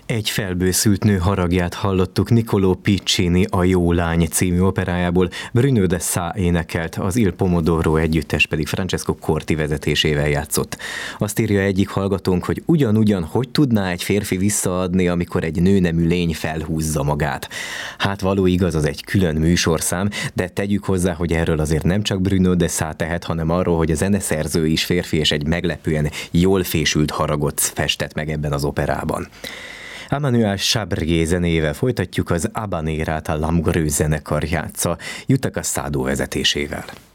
Egy felbőszült nő haragját hallottuk Niccolò Piccini a Jó lány című operájából, Bruno de Sá énekelt, az Il Pomodoro együttes pedig Francesco Corti vezetésével játszott. Azt írja egyik hallgatónk, hogy ugyanúgyan hogy tudná egy férfi visszaadni, amikor egy nőnemű lény felhúzza magát. Hát való igaz, az egy külön műsorszám, de tegyük hozzá, hogy erről azért nem csak Bruno de Sá tehet, hanem arról, hogy a zeneszerző is férfi, és egy meglepően jól fésült haragot festett meg ebben az operában. Emmanuel Chabrier zenével folytatjuk, az Habanérát a Lamgreux zenekar játsza Jutta Casado vezetésével.